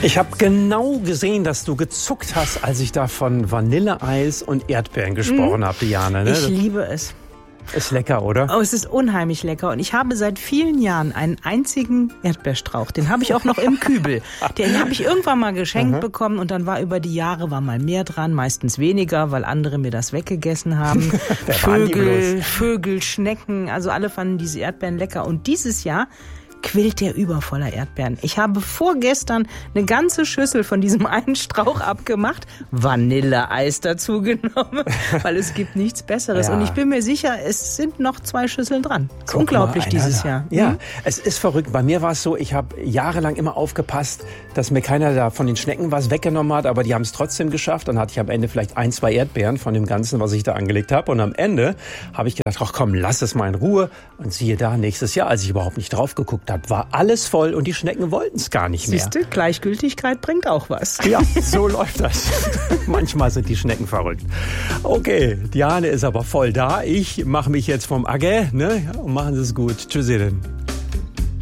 Ich habe genau gesehen, dass du gezuckt hast, als ich da von Vanilleeis und Erdbeeren gesprochen habe, Diane. Ne? Ich liebe es. Ist lecker, oder? Oh, es ist unheimlich lecker. Und ich habe seit vielen Jahren einen einzigen Erdbeerstrauch. Den habe ich auch noch im Kübel. Den habe ich irgendwann mal geschenkt bekommen und dann war über die Jahre mal mehr dran, meistens weniger, weil andere mir das weggegessen haben. Vögel, Schnecken, also alle fanden diese Erdbeeren lecker. Und dieses Jahr quillt der über voller Erdbeeren. Ich habe vorgestern eine ganze Schüssel von diesem einen Strauch abgemacht, Vanilleeis dazu genommen, weil es gibt nichts Besseres. Ja. Und ich bin mir sicher, es sind noch 2 Schüsseln dran. Das ist unglaublich dieses Jahr. Ja, es ist verrückt. Bei mir war es so, ich habe jahrelang immer aufgepasst, dass mir keiner da von den Schnecken was weggenommen hat, aber die haben es trotzdem geschafft. Dann hatte ich am Ende vielleicht 1, 2 Erdbeeren von dem Ganzen, was ich da angelegt habe. Und am Ende habe ich gedacht, ach komm, lass es mal in Ruhe. Und siehe da, nächstes Jahr, als ich überhaupt nicht drauf geguckt habe, war alles voll und die Schnecken wollten es gar nicht mehr. Siehst du, Gleichgültigkeit bringt auch was. Ja, so läuft das. Manchmal sind die Schnecken verrückt. Okay, Diane ist aber voll da. Ich mache mich jetzt vom Acker, ne? Und machen Sie es gut. Tschüssi denn.